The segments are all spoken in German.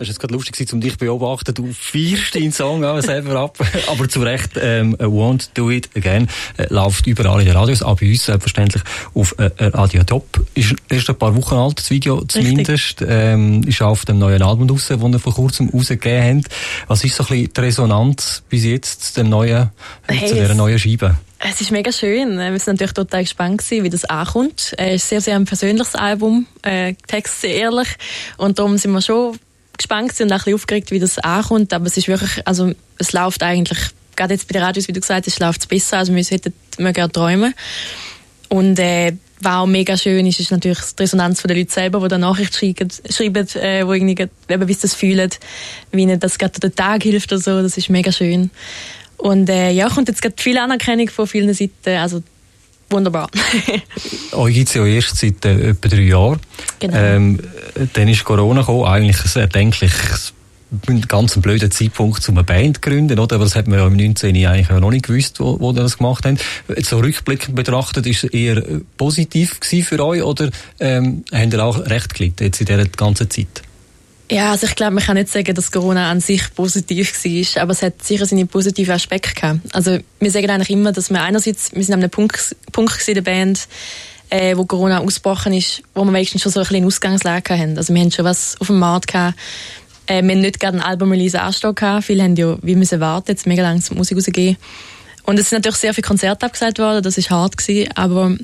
Das war jetzt gerade lustig, um dich zu beobachten. Du feierst deinen Song auch selber ab. Aber zu Recht, Won't Do It Again läuft überall in den Radios, auch bei uns selbstverständlich auf Radio Top. Ist erst ein paar Wochen alt, das Video zumindest. Ist auch auf dem neuen Album raus, das ihr vor kurzem rausgegeben habt. Was ist so ein bisschen die Resonanz bis jetzt zu dem neuen, zu dieser neuen Scheibe? Es ist mega schön. Wir sind natürlich total gespannt gewesen, wie das ankommt. Es ist sehr, sehr ein persönliches Album. Text sehr ehrlich. Und darum sind wir schon gespannt und auch ein bisschen aufgeregt, wie das ankommt. Aber es ist wirklich, also, es läuft eigentlich, gerade jetzt bei den Radios, wie du gesagt hast, läuft es besser, als wir uns hätten mögen träumen. Und, was auch mega schön ist natürlich die Resonanz der Leute selber, die dann Nachrichten schreiben, wo irgendwie, wie sie das fühlen, wie ihnen das gerade den Tag hilft oder so. Das ist mega schön. Und kommt jetzt gerade viel Anerkennung von vielen Seiten, also wunderbar. Euch gibt es ja erst seit etwa 3 Jahren. Genau. Dann ist Corona gekommen, eigentlich ein erdenkliches, ganz blöder Zeitpunkt, um eine Band zu gründen, oder? Aber das hat man ja im 19. eigentlich noch nicht gewusst, wo das gemacht haben. So rückblickend betrachtet, ist es eher positiv gewesen für euch, oder habt ihr auch recht gelitten jetzt in dieser ganzen Zeit? Ja, also ich glaube, man kann nicht sagen, dass Corona an sich positiv war, aber es hat sicher seine positiven Aspekte gehabt. Also wir sagen eigentlich immer, dass wir einerseits, wir sind an einem Punkt in der Band, wo Corona ausgebrochen ist, wo wir wenigstens schon so ein bisschen Ausgangslage hatten. Also wir haben schon was auf dem Markt gehabt. Wir haben nicht gerade ein Album-Release anstehen gehabt. Viele haben ja, wir müssen warten, jetzt mega lange zur Musik rausgehen. Und es sind natürlich sehr viele Konzerte abgesagt worden, das war hart gewesen, aber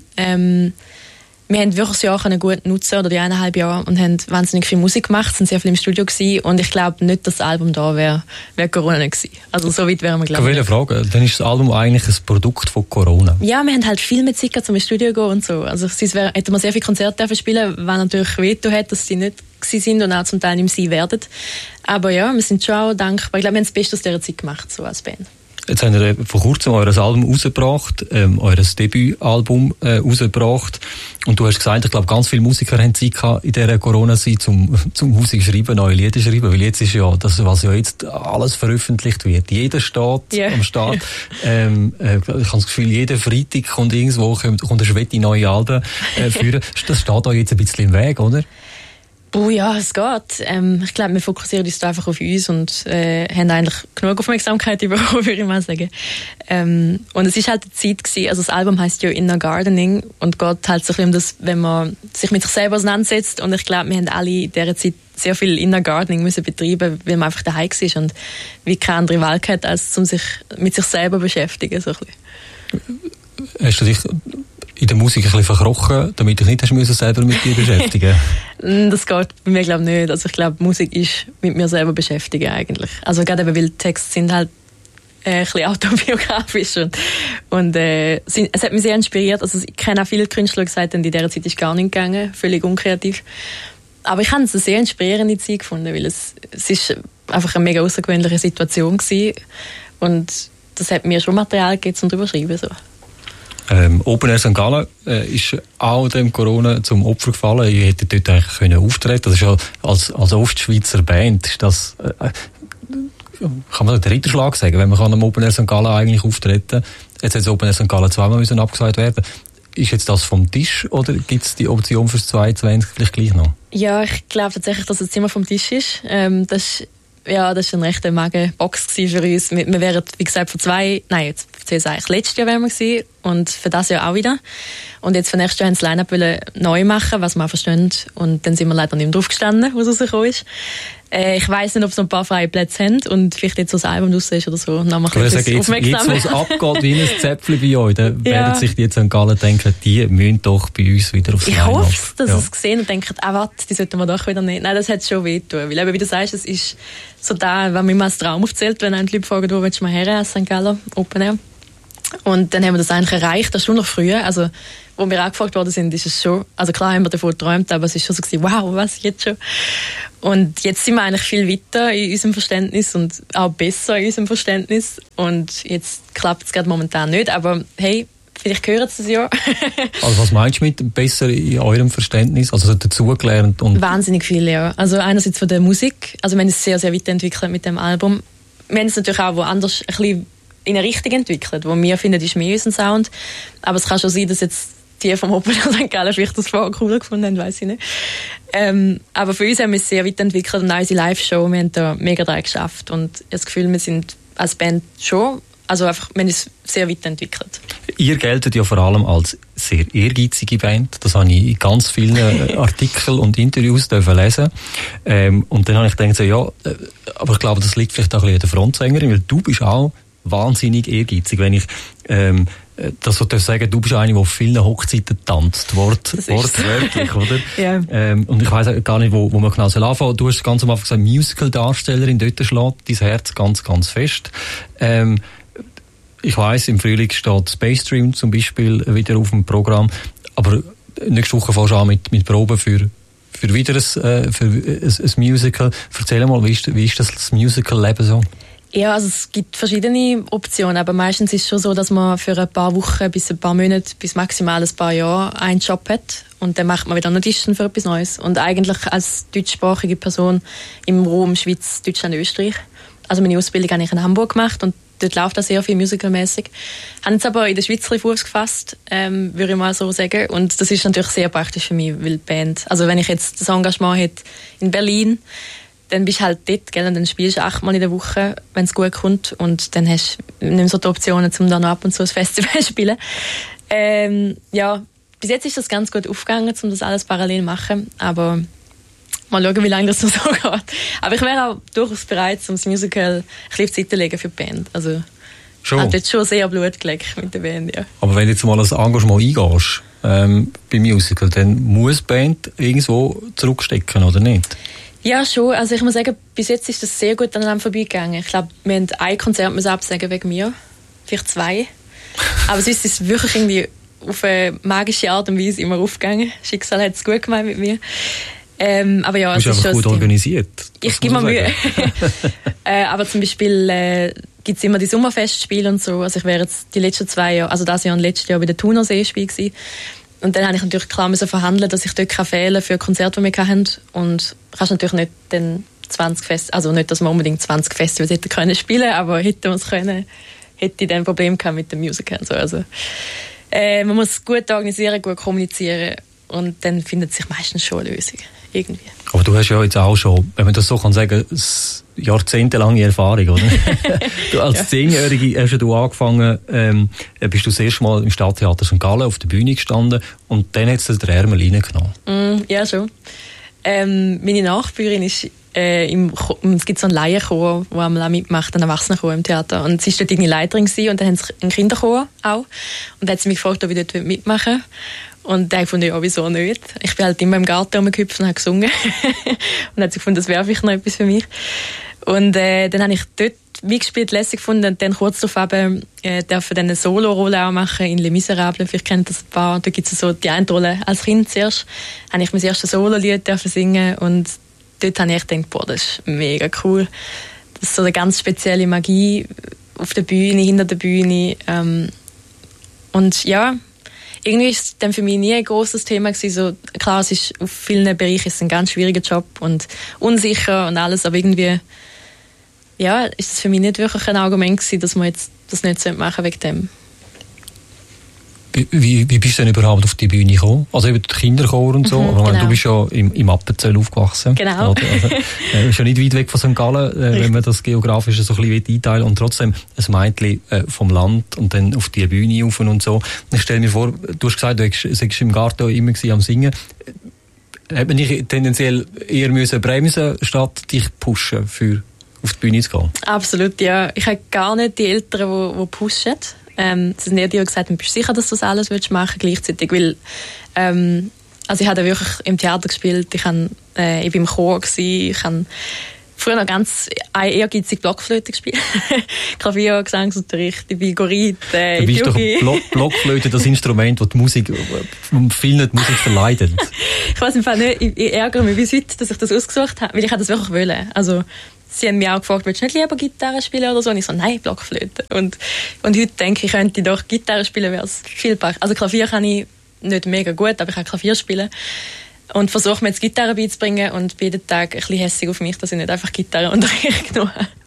wir haben wirklich das Jahr gut nutzen, oder die 1,5 Jahre, und haben wahnsinnig viel Musik gemacht, sind sehr viel im Studio gewesen, und ich glaube nicht, dass das Album da wäre Corona nicht gewesen. Also so weit wären wir, glaube ich. Ich will fragen, dann ist das Album eigentlich ein Produkt von Corona? Ja, wir haben halt viel mit Zeit zum ins Studio zu gehen und so. Also sonst hätten wir sehr viele Konzerte spielen, was natürlich wehtun hat, dass sie nicht gewesen sind und auch zum Teil nicht mehr sein werden. Aber ja, wir sind schon auch dankbar. Ich glaube, wir haben das Beste aus dieser Zeit gemacht, so als Band. Jetzt habt ihr vor kurzem euer Album rausgebracht, euer Debütalbum rausgebracht. Und du hast gesagt, ich glaube, ganz viele Musiker haben Zeit gehabt in dieser Corona-Zeit zum Musik schreiben, neue Lieder schreiben. Weil jetzt ist ja das, was ja jetzt alles veröffentlicht wird. Jeder steht am Start. Ich habe das Gefühl, jeden Freitag kommt irgendwo eine Schwette neue Alben führen. Das steht euch jetzt ein bisschen im Weg, oder? Ja, es geht. Ich glaube, wir fokussieren uns da einfach auf uns und haben eigentlich genug Aufmerksamkeit bekommen, würde ich mal sagen. Und es ist halt eine Zeit gewesen, also das Album heisst ja Inner Gardening und geht halt so ein bisschen um das, wenn man sich mit sich selber auseinandersetzt, und ich glaube, wir haben alle in dieser Zeit sehr viel Inner Gardening müssen betreiben, weil man einfach daheim war und wie keine andere Wahl hat, als um sich mit sich selber beschäftigen. So ein bisschen. Hast du dich in der Musik ein bisschen verkrochen, damit du dich nicht selber mit dir beschäftigen? Das geht bei mir, glaube ich, nicht. Also ich glaube, Musik ist mit mir selber beschäftigen eigentlich. Also gerade eben, weil die Texte sind halt ein bisschen autobiografisch und es hat mich sehr inspiriert. Also ich kenne auch viele Künstler, die gesagt haben, in dieser Zeit ist gar nicht gegangen, völlig unkreativ. Aber ich habe es eine sehr inspirierende Zeit gefunden, weil es ist einfach eine mega außergewöhnliche Situation gewesen. Und das hat mir schon Material gegeben, um darüber zu schreiben. So. Open Air St. Gallen ist auch dem Corona zum Opfer gefallen. Ihr hättet dort eigentlich können auftreten. Das ist ja als Ostschweizer Band, ist das, kann man den Ritterschlag sagen, wenn man am Open Air St. Gallen eigentlich auftreten. Jetzt hat das Open Air St. Gallen zweimal abgesagt werden. Ist jetzt das vom Tisch oder gibt es die Option fürs 2020 vielleicht gleich noch? Ja, ich glaube tatsächlich, dass es immer vom Tisch ist. Das war eine rechte Magenbox für uns. Wir wären, wie gesagt, letztes Jahr wären wir gewesen und für das Jahr auch wieder. Und jetzt für nächstes Jahr haben sie das Line-Up neu machen, was wir auch verstehen. Und dann sind wir leider nicht mehr drauf gestanden, wo es rausgekommen ist. Ich weiss nicht, ob sie noch ein paar freie Plätze haben und vielleicht jetzt so ein Album raus ist oder so. Dann machen wir jetzt, wo es abgeht wie ein Zäpfchen bei euch, dann werden sich die St. Gallen denken, die müssen doch bei uns wieder aufs Line-Up. Ich hoffe, dass sie es gesehen und denken, warte, die sollten wir doch wieder nicht. Nein, das hat schon wehtun. Weil eben, wie du sagst, es ist so da, wenn man immer als Traum aufzählt, wenn die Leute fragen, wo willst du mal her, als St. Gallen, Open Air. Und dann haben wir das eigentlich erreicht, das schon noch früher. Also, wo wir angefragt worden sind, ist es schon, also klar haben wir davon geträumt, aber es ist schon so gewesen, wow, was, jetzt schon? Und jetzt sind wir eigentlich viel weiter in unserem Verständnis und auch besser in unserem Verständnis. Und jetzt klappt es gerade momentan nicht, aber hey, vielleicht hören sie es ja. Also was meinst du mit besser in eurem Verständnis? Also dazugelernt? Und wahnsinnig viel, ja. Also einerseits von der Musik, also wir haben es sehr, sehr weiterentwickelt mit dem Album. Wir haben es natürlich auch woanders ein bisschen in eine Richtung entwickelt, wo wir finden, ist mehr unser Sound. Aber es kann schon sein, dass jetzt die vom Opel St. Gallen vielleicht das vorher cooler gefunden haben, weiss ich nicht. Aber für uns haben wir es sehr weiterentwickelt und auch unsere Live-Show, wir haben da mega dran geschafft und ich habe das Gefühl, wir sind als Band schon, also einfach, wir haben uns sehr weiterentwickelt. Ihr geltet ja vor allem als sehr ehrgeizige Band. Das habe ich in ganz vielen Artikeln und Interviews lesen. Und dann habe ich gedacht, so, ja, aber ich glaube, das liegt vielleicht auch ein bisschen an der Frontsängerin, weil du bist auch wahnsinnig ehrgeizig. Wenn ich das so sagen, du bist eine, die auf vielen Hochzeiten tanzt, wortwörtlich, oder? Ja. Und ich weiss gar nicht, wo man genau anfangen soll. Du hast ganz am Anfang gesagt, Musical-Darstellerin, dort schlägt dein Herz ganz, ganz fest. Ich weiss, im Frühling steht Space Dream zum Beispiel wieder auf dem Programm, aber nächste Woche fährst du an mit Proben für wieder ein Musical. Erzähl mal, wie ist das Musical-Leben so? Ja, also es gibt verschiedene Optionen, aber meistens ist es schon so, dass man für ein paar Wochen bis ein paar Monate bis maximal ein paar Jahre einen Job hat und dann macht man wieder eine Audition für etwas Neues. Und eigentlich als deutschsprachige Person im Raum Schweiz, Deutschland, Österreich. Also meine Ausbildung habe ich in Hamburg gemacht und dort läuft das sehr viel musicalmäßig. Habe jetzt aber in der Schweiz Fuß gefasst, würde ich mal so sagen. Und das ist natürlich sehr praktisch für mich, weil die Band, also wenn ich jetzt das Engagement hätte in Berlin, dann bist du halt dort, gell, und dann spielst du 8 Mal in der Woche, wenn es gut kommt. Und dann hast du nicht mehr so die Optionen, um dann noch ab und zu ein Festival zu spielen. Ja, bis jetzt ist das ganz gut aufgegangen, um das alles parallel zu machen. Aber mal schauen, wie lange das noch so geht. Aber ich wäre auch durchaus bereit, um das Musical ein bisschen auf die Seite zu legen für die Band. Also, schon. Hat jetzt schon sehr Blut geleckt mit der Band, ja. Aber wenn du jetzt mal das Engagement eingehst, beim Musical, dann muss die Band irgendwo zurückstecken, oder nicht? Ja, schon. Also ich muss sagen, bis jetzt ist das sehr gut aneinander vorbeigegangen. Ich glaube, wir haben ein Konzert müssen absagen wegen mir. Vielleicht 2. Aber sonst ist es wirklich irgendwie auf eine magische Art und Weise immer aufgegangen. Schicksal hat es gut gemeint mit mir. Aber ja, es ist schon gut organisiert. Ich gebe mir Mühe. Aber zum Beispiel gibt es immer die Sommerfestspiele und so. Also ich wäre jetzt die letzten 2 Jahre, also das Jahr und letztes Jahr bei der Thunerseespiel gewesen. Und dann habe ich natürlich klar verhandeln, dass ich dort fehlen kann für Konzerte, die wir hatten. Und kannst natürlich nicht den 20 Festivals, also nicht, dass wir unbedingt 20 Festivals hätten können spielen, aber hätten wir es können, hätte ich dann ein Problem gehabt mit dem Musical. Also man muss gut organisieren, gut kommunizieren und dann findet sich meistens schon eine Lösung. Irgendwie. Aber du hast ja jetzt auch schon, wenn man das so kann sagen, jahrzehntelange Erfahrung, oder? Du als 10-Jährige hast du angefangen, bist du das erste Mal im Stadttheater St. Gallen auf der Bühne gestanden und dann hat es den Ärmel reingenommen. Ja, schon. Meine Nachbarin ist es gibt so einen Laienchor, der einmal auch mitmacht, einen Erwachsenenchor im Theater. Und sie war dort irgendwie Leiterin gewesen, und dann haben sie einen Kinderchor auch. Und dann hat sie mich gefragt, ob ich dort mitmachen will. Und dann fand ich, ja, wieso nicht? Ich bin halt immer im Garten rumgehüpft und habe gesungen. Und dann hat sie gefunden, das wäre vielleicht noch etwas für mich. Und dann habe ich dort mitgespielt, lässig gefunden. Und dann kurz darauf dürfen eine Solo-Rolle auch machen in Les Miserables. Vielleicht kennt das ein paar. Da gibt es so die eine Rolle als Kind zuerst. Habe ich mein erstes Solo-Lied singen und dort habe ich gedacht, boah, das ist mega cool. Das ist so eine ganz spezielle Magie auf der Bühne, hinter der Bühne. Und ja, irgendwie ist es dann für mich nie ein grosses Thema gewesen. So, klar, es ist auf vielen Bereichen ist es ein ganz schwieriger Job und unsicher und alles, aber irgendwie ja, ist es für mich nicht wirklich ein Argument gewesen, dass man jetzt das nicht machen wegen dem. Wie bist du denn überhaupt auf die Bühne gekommen? Also eben der Kinderchor und so, aber genau. Du bist ja im Appenzell aufgewachsen. Genau. Also, ist ja nicht weit weg von St. Gallen, wenn man das geografisch so ein bisschen einteilen will. Und trotzdem ein Mädchen vom Land und dann auf die Bühne rauf und so. Ich stelle mir vor, du hast gesagt, du warst im Garten immer am Singen. Hat man dich tendenziell eher bremsen statt dich pushen, für auf die Bühne zu gehen? Absolut, ja. Ich habe gar nicht die Eltern, die pushen. Es sind eher die, die gesagt haben, bist du sicher, dass du das alles machen willst, gleichzeitig, weil also ich habe wirklich im Theater gespielt, ich war im Chor, ich habe früher noch ganz ehrgeizig Blockflöte gespielt. Klavier, Gesangsunterricht, die Bilgorit, du bist doch Blockflöte, das Instrument, das die Musik, vielen die Musik verleidet. Ich weiß im Fall nicht, ich ärgere mich bis heute, dass ich das ausgesucht habe, weil ich das wirklich wollte. Also, sie haben mich auch gefragt, willst du nicht lieber Gitarre spielen oder so? Und ich so, nein, Blockflöte. Und heute denke ich, könnte ich doch Gitarre spielen, wäre es viel besser. Also Klavier kann ich nicht mega gut, aber ich kann Klavier spielen. Und versuche mir jetzt Gitarre beizubringen und bin jeden Tag ein bisschen hässig auf mich, dass ich nicht einfach Gitarreunterricht genommen habe.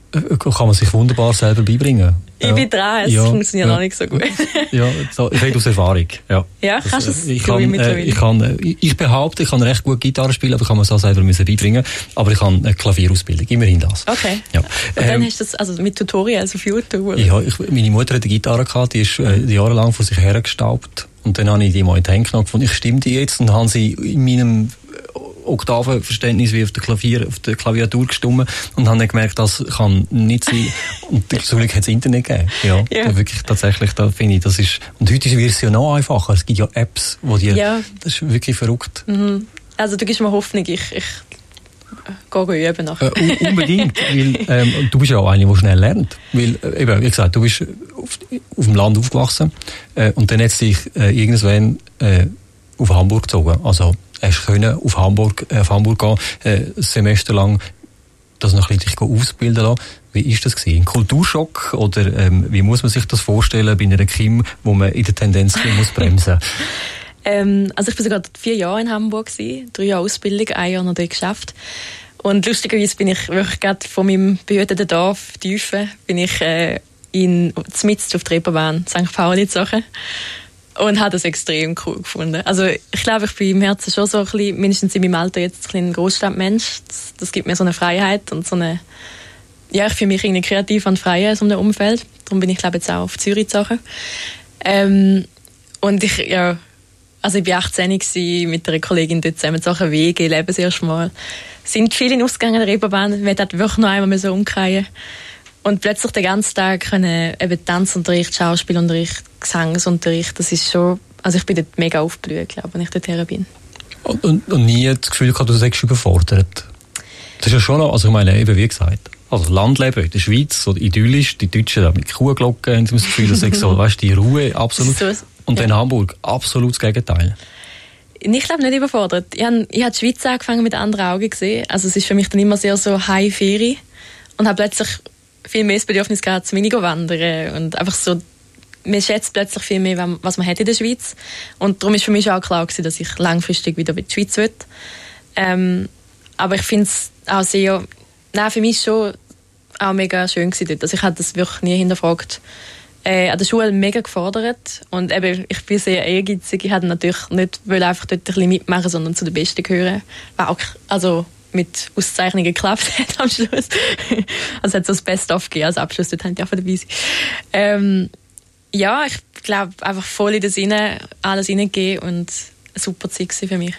kann man sich wunderbar selber beibringen. Ich bin dran, es funktioniert noch nicht so gut. Ja, ich rede aus Erfahrung. Ja, kannst du es? Ich behaupte, ich kann recht gut Gitarre spielen, aber ich kann mir das auch selber beibringen. Aber ich habe eine Klavierausbildung, immerhin das. Okay. Ja. Und dann hast du das also mit Tutorials auf YouTube? Oder? Ja, meine Mutter hat eine Gitarre gehabt, die ist jahrelang vor sich hergestaubt. Und dann habe ich die mal in die Hände genommen. Ich stimme die jetzt und habe sie in meinem Oktavenverständnis wie auf der Klaviatur gestimmt und habe dann gemerkt, das kann nicht sein. Und zum Glück hat es Internet gegeben. Ja. Wirklich tatsächlich, da finde ich, das ist, und heute wird es ja noch einfacher. Es gibt ja Apps, wo das ist wirklich verrückt. Mhm. Also du gibst mir Hoffnung, ich gehe üben nachher. Unbedingt, weil du bist ja auch eine, die schnell lernt. Weil, eben, wie gesagt, du bist auf dem Land aufgewachsen und dann hat es dich irgendwann auf Hamburg gezogen. Also hast du auf Hamburg gehen, ein Semester lang das noch ein bisschen ausbilden lassen. Wie ist das gewesen? Ein Kulturschock? Oder wie muss man sich das vorstellen bei einer Kim, wo man in der Tendenz muss bremsen? Also ich war sogar 4 Jahre in Hamburg gewesen, 3 Jahre Ausbildung, 1 Jahr noch dort geschafft. Und lustigerweise bin ich wirklich gerade von meinem behüteten Dorf Tiefen, bin ich mitten auf der Reeperbahn St. Pauli gezogen. Und habe das extrem cool gefunden. Also ich glaube, ich bin im Herzen schon so ein bisschen, mindestens in meinem Alter jetzt, ein Großstadtmensch. Das gibt mir so eine Freiheit und so eine, ja, ich fühle mich irgendwie kreativ und frei in so einem Umfeld. Darum bin ich, glaube ich, jetzt auch auf Zürich gezogen. Und ich war 18 gewesen, mit einer Kollegin dort zusammen so einen Weg, leben das erste Mal. Sind viele in Ausgegangen der Reeperbahn, wir hätten wirklich noch einmal so umkehren. Und plötzlich den ganzen Tag können eben Tanzunterricht, Schauspielunterricht, Gesangsunterricht, das ist schon, also ich bin dort mega aufgeblüht, glaube ich, wenn ich dorthin bin. Und nie das Gefühl gehabt, du seist überfordert? Das ist ja schon noch, also ich meine, eben wie gesagt, also Landleben in der Schweiz, so idyllisch, die Deutschen da mit Kuhglocken, haben sie das Gefühl, das ist so, weißt du, die Ruhe, absolut. So, und dann Hamburg, absolut das Gegenteil. Ich glaube nicht überfordert. Ich habe die Schweiz angefangen mit anderen Augen gesehen, also es ist für mich dann immer sehr so High-Ferie und habe plötzlich viel mehr das Bedürfnis gehabt, zu wenig wandern und einfach so, man schätzt plötzlich viel mehr, was man hat in der Schweiz. Und darum ist für mich schon auch klar gewesen, dass ich langfristig wieder in die Schweiz will. Aber ich finde es auch sehr, für mich schon auch mega schön gewesen dort. Also ich habe das wirklich nie hinterfragt. An der Schule mega gefordert und eben, ich bin sehr ehrgeizig. Ich wollte natürlich nicht einfach dort ein bisschen mitmachen, sondern zu den Besten gehören. War auch, also mit Auszeichnungen geklappt hat am Schluss. Also es hat so das Best-of gegeben als Abschluss, dort haben die auch dabei sein. Ja, ich glaube, einfach voll in den Sinne alles hineingegeben und eine super Zeit für mich.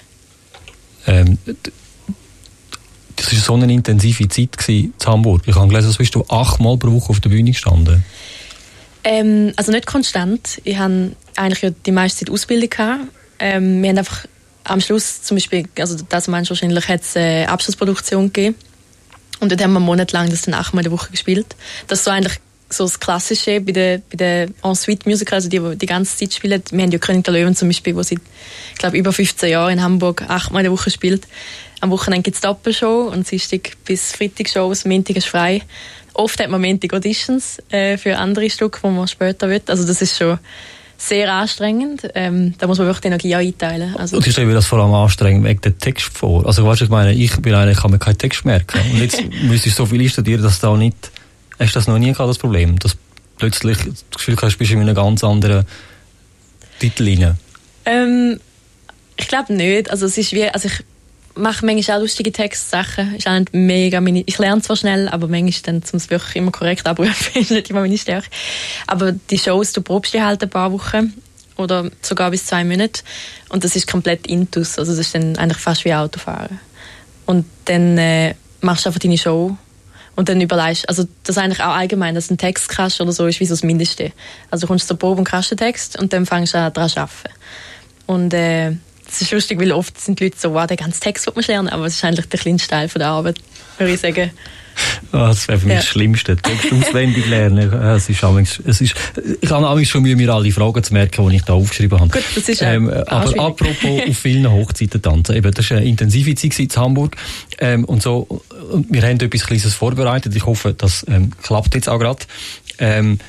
Das war so eine intensive Zeit in Hamburg. Ich habe gelesen, dass bist du 8-mal pro Woche auf der Bühne gestanden. Also nicht konstant. Ich hatte eigentlich die meiste Zeit Ausbildung gehabt. Wir haben einfach am Schluss zum Beispiel, also das meinst du wahrscheinlich, hat es eine Abschlussproduktion gegeben. Und dort haben wir einen Monat lang das dann 8-mal in der Woche gespielt. Das ist so eigentlich so das Klassische bei den Ensuite-Musiker, also die ganze Zeit spielen. Wir haben ja König der Löwen zum Beispiel, wo seit, ich glaube, über 15 Jahren in Hamburg 8-mal in der Woche spielt. Am Wochenende gibt es Doppelshow und Dienstag bis Freitag Shows, Montag ist frei. Oft hat man Montag Auditions für andere Stücke, die man später will. Also das ist schon sehr anstrengend. Da muss man wirklich die Energie auch einteilen. Also und ich stelle mir das vor allem anstrengend wegen dem Text vor. Also weißt du, ich meine, ich bin einer, ich kann mir keinen Text merken. Und jetzt müsstest du so viel studieren, dass da nicht... Hast du das noch nie gehabt, das Problem? Dass plötzlich das Gefühl hast, du bist in einem ganz anderen Titel rein? Ich glaube nicht. Also es ist wie... Also ich mache manchmal auch lustige Textsachen. Ist auch nicht mega ich lerne zwar schnell, aber manchmal dann, um es wirklich immer korrekt abrufen, ist nicht immer meine Stärke. Aber die Shows, du probst die halt ein paar Wochen oder sogar bis 2 Monate und das ist komplett intus. Also das ist dann eigentlich fast wie Autofahren. Und dann machst du einfach deine Show und dann überlegst, also das ist eigentlich auch allgemein, dass ein Text kannst oder so ist wie so das Mindeste. Also du kommst zur Probe und kannst den Text und dann fängst du an daran zu arbeiten. Und das ist lustig, weil oft sind die Leute so, wow, den ganzen Text will man lernen, aber es ist eigentlich der kleinste Teil von der Arbeit, würde ich sagen. Das wäre für mich das Schlimmste, Text auswendig lernen. Ich habe schon Mühe, mir alle Fragen zu merken, die ich da aufgeschrieben habe. Gut, das ist aber apropos auf vielen Hochzeiten tanzen. Eben, das war eine intensive Zeit in Hamburg. Und so, wir haben etwas Kleines vorbereitet. Ich hoffe, das klappt jetzt auch gerade.